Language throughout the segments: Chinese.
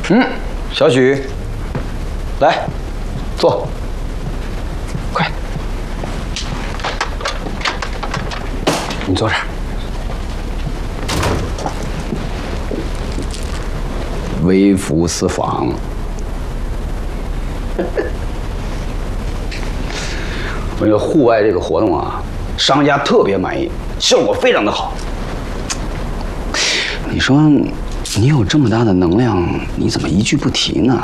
小许，来，坐，快，你坐这儿。微服私访。我觉得户外这个活动啊，商家特别满意，效果非常的好。你说，你有这么大的能量，你怎么一句不提呢？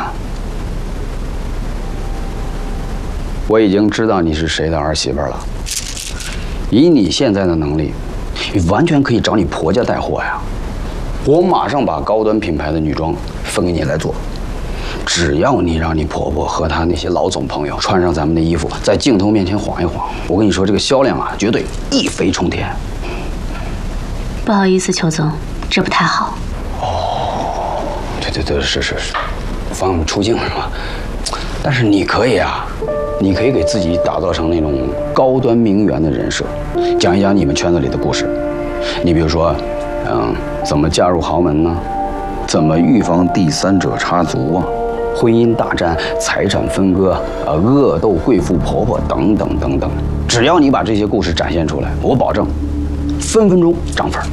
我已经知道你是谁的儿媳妇了。以你现在的能力，你完全可以找你婆家带货呀。我马上把高端品牌的女装分给你来做。只要你让你婆婆和她那些老总朋友穿上咱们的衣服，在镜头面前晃一晃，我跟你说，这个销量啊，绝对一飞冲天。 不好意思，邱总，这不太好。 哦，对，是，防我出镜是吧？但是你可以啊，你可以给自己打造成那种高端名媛的人设，讲一讲你们圈子里的故事。你比如说，怎么嫁入豪门呢？怎么预防第三者插足啊？婚姻大战、财产分割、恶斗贵妇婆婆等等，只要你把这些故事展现出来，我保证，分分钟涨粉。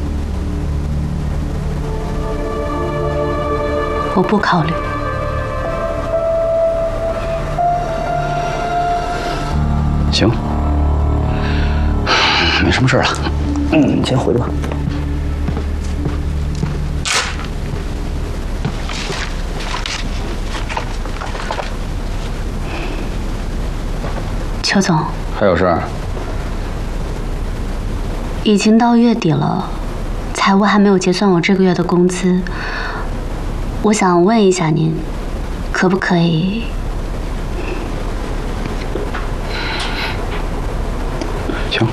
我不考虑。 行，没什么事了，你先回去吧。 邱总， 还有事儿？ 已经到月底了，财务还没有结算我这个月的工资。我想问一下您，可不可以？ 行，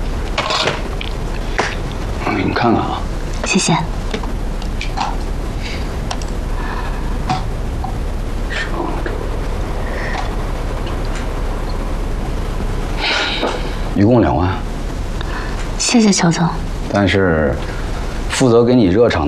我给你看看啊。 谢谢。一共2万。 谢谢邱总。 但是，负责给你热场的